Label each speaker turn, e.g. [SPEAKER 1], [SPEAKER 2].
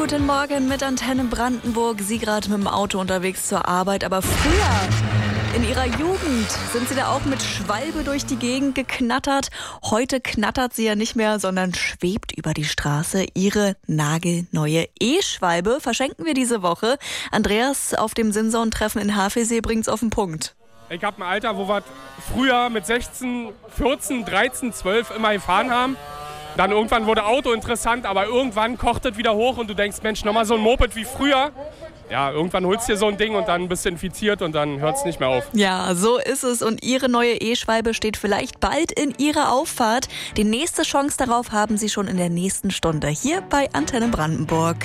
[SPEAKER 1] Guten Morgen mit Antenne Brandenburg. Sie gerade mit dem Auto unterwegs zur Arbeit. Aber früher, in Ihrer Jugend, sind Sie da auch mit Schwalbe durch die Gegend geknattert? Heute knattert sie ja nicht mehr, sondern schwebt über die Straße. Ihre nagelneue E-Schwalbe verschenken wir diese Woche. Andreas auf dem Simson-Treffen in Havelsee bringt's auf den Punkt.
[SPEAKER 2] Ich habe ein Alter, wo wir früher mit 16, 14, 13, 12 immer gefahren haben. Dann irgendwann wurde Auto interessant, aber irgendwann kocht es wieder hoch und du denkst, Mensch, nochmal so ein Moped wie früher. Ja, irgendwann holst du dir so ein Ding und dann bist du infiziert und dann hört es nicht mehr auf.
[SPEAKER 1] Ja, so ist es. Und Ihre neue E-Schwalbe steht vielleicht bald in Ihrer Auffahrt. Die nächste Chance darauf haben Sie schon in der nächsten Stunde hier bei Antenne Brandenburg.